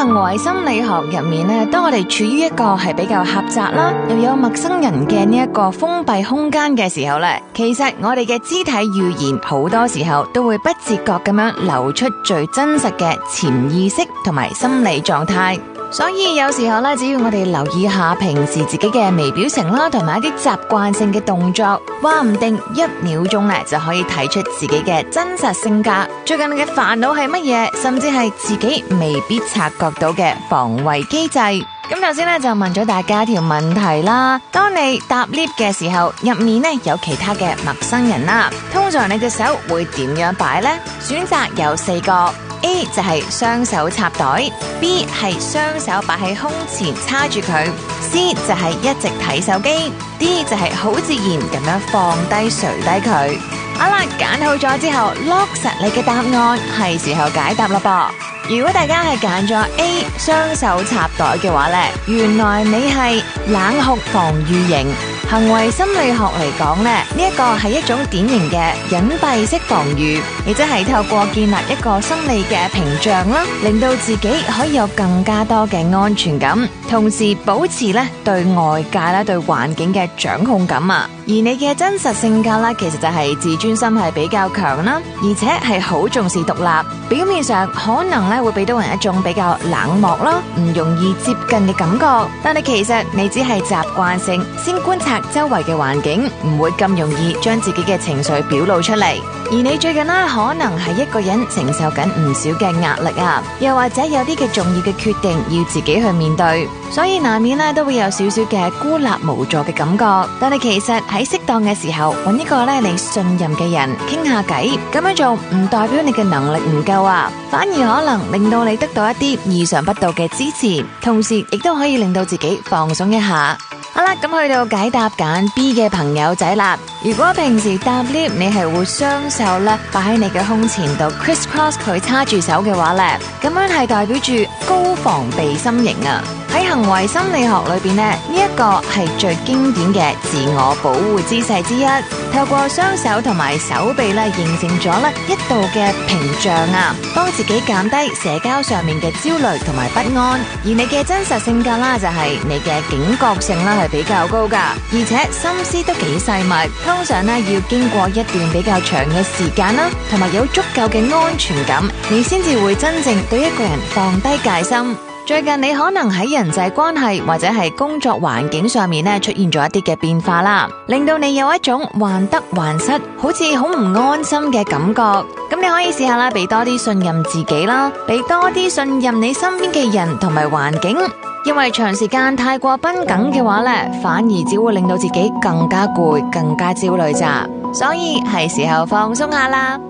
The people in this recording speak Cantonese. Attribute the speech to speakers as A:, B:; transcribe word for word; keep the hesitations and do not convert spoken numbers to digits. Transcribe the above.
A: 行為心理學入面咧，當我哋處於一個係比較狹窄啦，又有陌生人嘅呢一個封閉空間嘅時候咧，其實我哋嘅肢體語言好多時候都會不自覺咁樣流出最真實嘅潛意識同埋心理狀態。所以有時候咧，只要我哋留意下平時自己嘅微表情啦，同埋一啲習慣性嘅動作，話唔定一秒鐘咧就可以睇出自己嘅真實性格。最近嘅煩惱係乜嘢，甚至係自己未必察覺到嘅防衛機制。咁頭先咧就問咗大家一條問題啦，當你搭 lift 嘅時候，入面咧有其他嘅陌生人啦，通常你隻手會點樣擺呢？選擇有四個。A 就係雙手插袋， B 係雙手擺喺胸前叉住佢， C 就係一直睇手機， D 就係好自然咁樣放低垂低佢。好啦，揀好咗之後，lock實你嘅答案，係時候解答啦噃。如果大家係揀咗 A 雙手插袋嘅話呢，原來你係冷酷防禦型。行為心理學嚟講呢，呢一個係一種典型嘅隱蔽式防禦，亦即係透過建立一個心理嘅屏障啦，令到自己可以有更加多嘅安全感，同時保持咧對外界咧對環境嘅掌控感啊。而你嘅真實性格咧，其實就係自尊心係比較強啦，而且係好重視獨立。表面上可能咧會俾到人一種比較冷漠啦，唔容易接近嘅感覺，但係其實你只係習慣性先觀察周圍嘅環境，唔會咁容易將自己嘅情緒表露出嚟。而你最近呢，可能係一個人承受緊唔少嘅壓力啊，又或者有啲嘅重要嘅決定要自己去面對，所以難免呢都會有少少嘅孤立無助嘅感覺。但係其實喺適當嘅時候，揾一個咧你信任嘅人傾下偈，咁樣做唔代表你嘅能力唔夠啊，反而可能令到你得到一啲意想不到嘅支持，同時亦都可以令到自己放鬆一下。好啦，咁去到解答揀 B 嘅朋友仔啦。如果平時搭 lift 你係會雙手咧擺喺你嘅胸前度 criss cross 佢叉住手嘅話咧，咁樣係代表住高防備心型啊。喺行為心理學裏邊呢，呢一個係最經典嘅自我保護姿勢之一。透過雙手同埋手臂咧，形成咗咧一道嘅屏障啊，幫自己減低社交上面嘅焦慮同埋不安。而你嘅真實性格啦，就係你嘅警覺性啦係比較高噶，而且心思都幾細密。通常呢要經過一段比較長嘅時間啦，同埋有足夠嘅安全感，你先至會真正對一個人放低戒心。最近你可能喺人際關係或者係工作環境上面咧出現咗一啲嘅變化啦，令到你有一種患得患失，好似好唔安心嘅感覺。咁你可以試下啦，俾多啲信任自己啦，俾多啲信任你身邊嘅人同埋環境。因為長時間太過繃緊嘅話咧，反而只會令到自己更加攰、更加焦慮咋。所以係時候放鬆下啦。